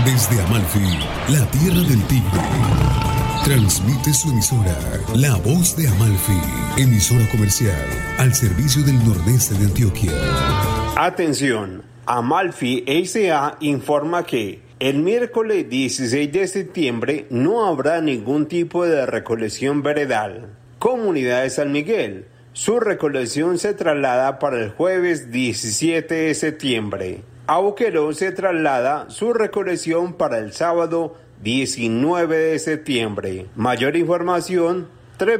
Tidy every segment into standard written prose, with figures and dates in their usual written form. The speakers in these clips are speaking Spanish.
Desde Amalfi, la tierra del tigre, transmite su emisora, La Voz de Amalfi, emisora comercial al servicio del nordeste de Antioquia. Atención, Amalfi S.A. informa que el miércoles 16 de septiembre no habrá ningún tipo de recolección veredal. Comunidad de San Miguel, su recolección se traslada para el jueves 17 de septiembre. A Boquerón se traslada su recolección para el sábado 19 de septiembre. Mayor información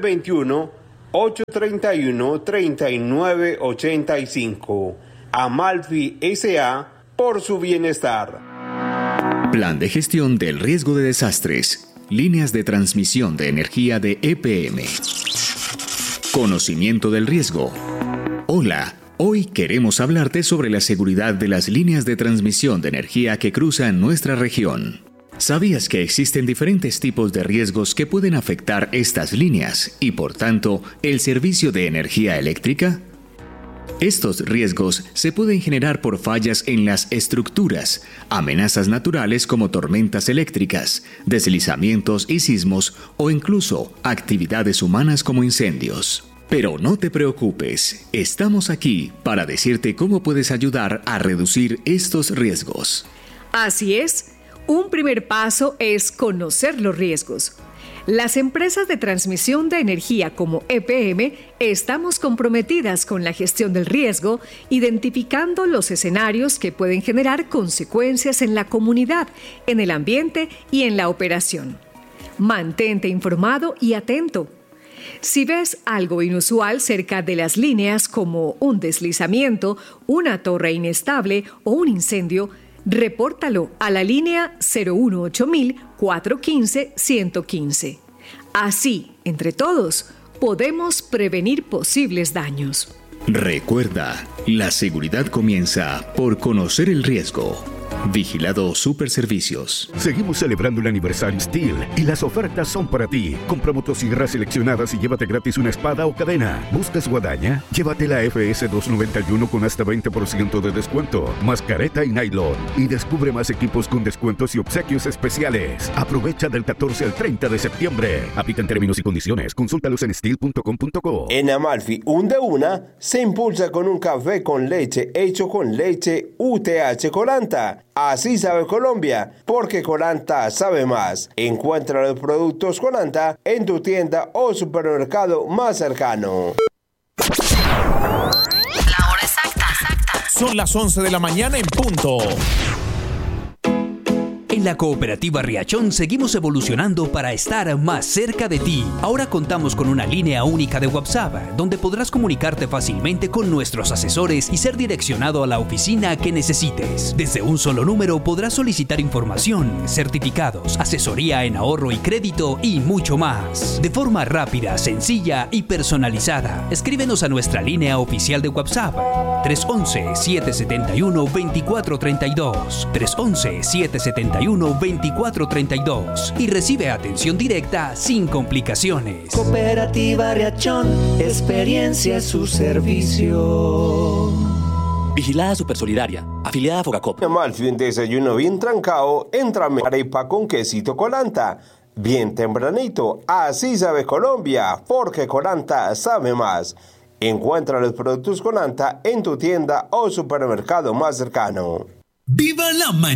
321-831-3985. Amalfi S.A. por su bienestar. Plan de gestión del riesgo de desastres. Líneas de transmisión de energía de EPM. Conocimiento del riesgo. Hola. Hoy queremos hablarte sobre la seguridad de las líneas de transmisión de energía que cruzan nuestra región. ¿Sabías que existen diferentes tipos de riesgos que pueden afectar estas líneas y, por tanto, el servicio de energía eléctrica? Estos riesgos se pueden generar por fallas en las estructuras, amenazas naturales como tormentas eléctricas, deslizamientos y sismos o incluso actividades humanas como incendios. Pero no te preocupes, estamos aquí para decirte cómo puedes ayudar a reducir estos riesgos. Así es, un primer paso es conocer los riesgos. Las empresas de transmisión de energía como EPM estamos comprometidas con la gestión del riesgo, identificando los escenarios que pueden generar consecuencias en la comunidad, en el ambiente y en la operación. Mantente informado y atento. Si ves algo inusual cerca de las líneas como un deslizamiento, una torre inestable o un incendio, repórtalo a la línea 018-415-115. Así, entre todos, podemos prevenir posibles daños. Recuerda, la seguridad comienza por conocer el riesgo. Vigilado Superservicios. Seguimos celebrando el aniversario Steel y las ofertas son para ti. Compra motosierras seleccionadas y llévate gratis una espada o cadena. ¿Buscas guadaña? Llévate la FS 291 con hasta 20% de descuento, más careta y nylon. Y descubre más equipos con descuentos y obsequios especiales. Aprovecha del 14 al 30 de septiembre. Aplican términos y condiciones. Consúltalos en steel.com.co. En Amalfi, un de una se impulsa con un café con leche hecho con leche UTH Colanta. Así sabe Colombia, porque Colanta sabe más. Encuentra los productos Colanta en tu tienda o supermercado más cercano. La hora exacta. Son las 11 de la mañana en punto. En la Cooperativa Riachón seguimos evolucionando para estar más cerca de ti. Ahora contamos con una línea única de WhatsApp, donde podrás comunicarte fácilmente con nuestros asesores y ser direccionado a la oficina que necesites. Desde un solo número podrás solicitar información, certificados, asesoría en ahorro y crédito y mucho más. De forma rápida, sencilla y personalizada. Escríbenos a nuestra línea oficial de WhatsApp 311-771-2432. 311-771-2432 y recibe atención directa sin complicaciones. Cooperativa Riachón, experiencia es su servicio. Vigilada Supersolidaria, afiliada a Fogacop. Amalfi, un desayuno bien trancado, entra arepa con quesito Colanta. Bien tempranito, así sabe Colombia, porque Colanta sabe más. Encuentra los productos Colanta en tu tienda o supermercado más cercano. ¡Viva la mañana!